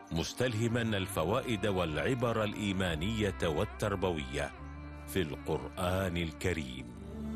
مستلهما الفوائد والعبر الإيمانية والتربوية في القرآن الكريم.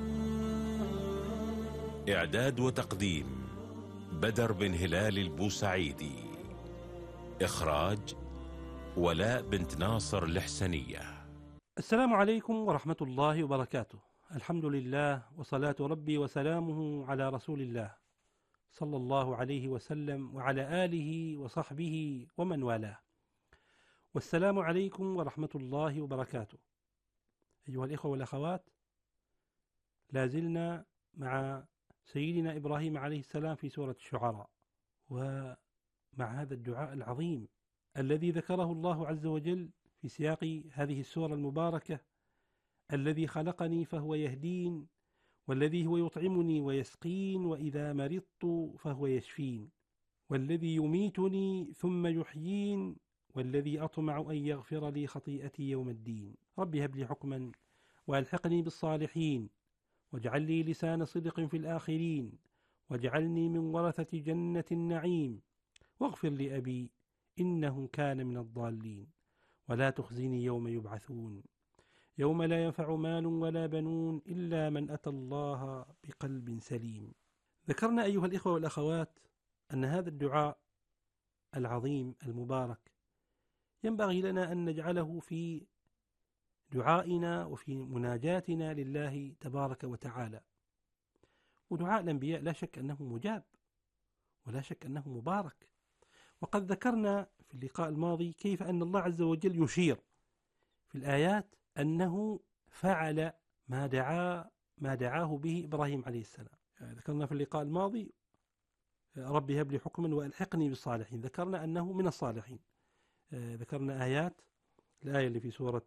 إعداد وتقديم بدر بن هلال البوسعيدي. إخراج ولاء بنت ناصر الحسنية. السلام عليكم ورحمة الله وبركاته. الحمد لله وصلاة ربي وسلامه على رسول الله صلى الله عليه وسلم وعلى آله وصحبه ومن والاه. والسلام عليكم ورحمة الله وبركاته. أيها الإخوة والأخوات، لازلنا مع سيدنا إبراهيم عليه السلام في سورة الشعراء، ومع هذا الدعاء العظيم الذي ذكره الله عز وجل في سياق هذه السورة المباركة: الذي خلقني فهو يهدين، والذي هو يطعمني ويسقين، وإذا مرضت فهو يشفين، والذي يميتني ثم يحيين، والذي أطمع أن يغفر لي خطيئتي يوم الدين. رب هب لي حكما وألحقني بالصالحين، واجعل لي لسان صدق في الآخرين، واجعلني من ورثة جنة النعيم، واغفر لأبي إنه كان من الضالين، ولا تخزني يوم يبعثون يوم لا ينفع مال ولا بنون إلا من أتى الله بقلب سليم. ذكرنا أيها الإخوة والأخوات أن هذا الدعاء العظيم المبارك ينبغي لنا أن نجعله في دعائنا وفي مناجاتنا لله تبارك وتعالى. ودعاء الأنبياء لا شك أنه مجاب، ولا شك أنه مبارك. وقد ذكرنا في اللقاء الماضي كيف أن الله عز وجل يشير في الآيات أنه فعل ما دعاه به إبراهيم عليه السلام. ذكرنا في اللقاء الماضي: رب هب لي حكما وألحقني بالصالحين. ذكرنا أنه من الصالحين. ذكرنا آيات، الآية اللي في سورة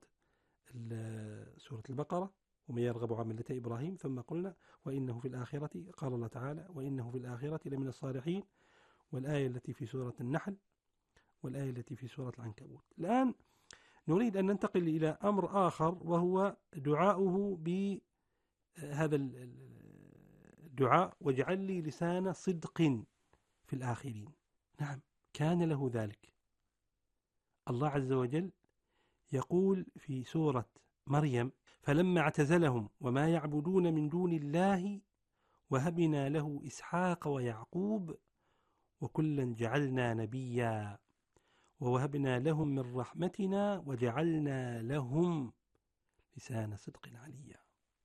البقرة: ومن يرغب عن ملة إبراهيم، ثم قلنا وإنه في الآخرة، قال الله تعالى وإنه في الآخرة لمن الصالحين، والآية التي في سورة النحل، والآية التي في سورة العنكبوت. الآن نريد أن ننتقل إلى أمر آخر، وهو دعاؤه بهذا الدعاء: واجعل لي لسان صدق في الآخرين. نعم، كان له ذلك. الله عز وجل يقول في سورة مريم: فلما اعتزلهم وما يعبدون من دون الله وهبنا له إسحاق ويعقوب وكلا جعلنا نبيا ووهبنا لهم من رحمتنا وجعلنا لهم لسان صدق عليا.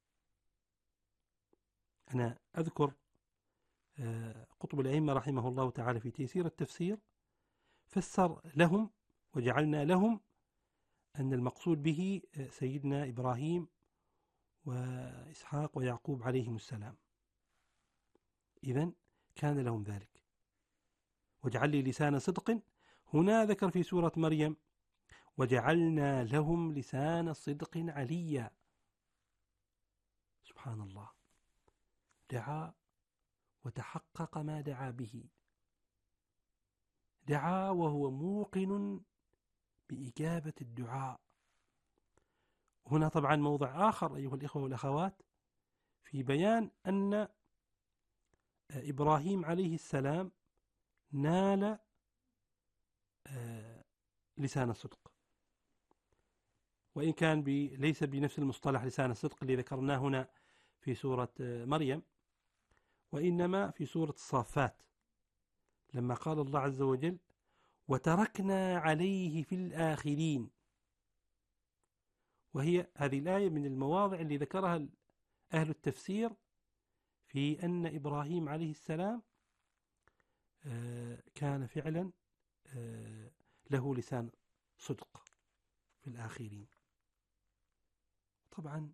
أنا أذكر قطب الأئمة رحمه الله تعالى في تيسير التفسير فسر لهم وجعلنا لهم أن المقصود به سيدنا إبراهيم وإسحاق ويعقوب عليهم السلام. إذن كان لهم ذلك. وجعل لي لسان صدق، هنا ذكر في سورة مريم: وجعلنا لهم لسان صدق عليا. سبحان الله، دعا وتحقق ما دعا به. دعا وهو موقن بإجابة الدعاء. هنا طبعا موضع آخر أيها الإخوة والأخوات في بيان أن إبراهيم عليه السلام نال لسان الصدق، وإن كان ليس بنفس المصطلح لسان الصدق اللي ذكرناه هنا في سورة مريم، وإنما في سورة الصافات لما قال الله عز وجل: وتركنا عليه في الآخرين. وهي هذه الآية من المواضع اللي ذكرها أهل التفسير في أن إبراهيم عليه السلام كان فعلا له لسان صدق في الآخرين. طبعا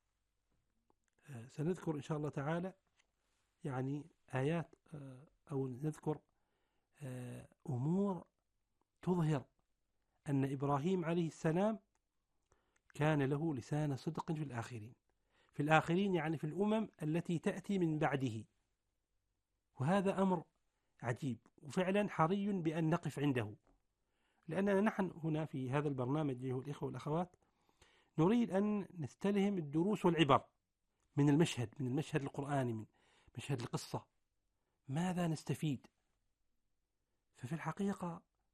سنذكر إن شاء الله تعالى يعني آيات أو نذكر أمور تظهر أن إبراهيم عليه السلام كان له لسان صدق في الآخرين. في الآخرين يعني في الأمم التي تأتي من بعده. وهذا أمر عجيب، وفعلا حري بأن نقف عنده، لأننا نحن هنا في هذا البرنامج أيها الإخوة والأخوات نريد أن نستلهم الدروس والعبر من المشهد القرآني، من مشهد القصة. ماذا نستفيد؟ ففي الحقيقة